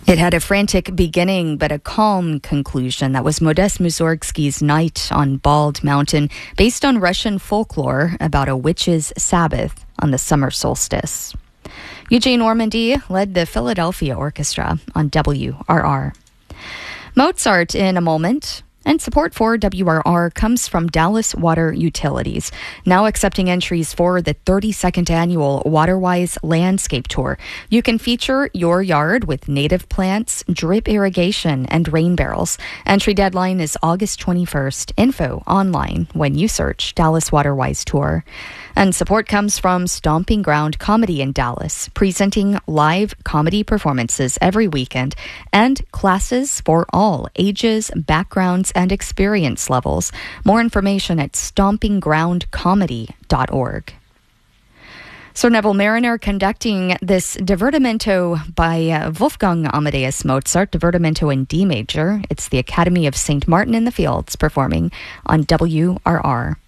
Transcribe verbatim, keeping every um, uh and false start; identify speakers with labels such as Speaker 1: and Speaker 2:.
Speaker 1: It had a frantic beginning, but a calm conclusion. That was Modest Mussorgsky's Night on Bald Mountain, based on Russian folklore about a witch's Sabbath on the summer solstice. Eugene Ormandy led the Philadelphia Orchestra on W R R. Mozart in a moment. And support for W R R comes from Dallas Water Utilities, now accepting entries for the thirty-second annual Waterwise Landscape Tour. You can feature your yard with native plants, drip irrigation, and rain barrels. Entry deadline is August twenty-first. Info online when you search Dallas Waterwise Tour. And support comes from Stomping Ground Comedy in Dallas, presenting live comedy performances every weekend and classes for all ages, backgrounds, and experience levels. More information at stomping ground comedy dot org. Sir Neville Mariner conducting this Divertimento by uh, Wolfgang Amadeus Mozart, Divertimento in D major. It's the Academy of Saint Martin in the Fields performing on W R R.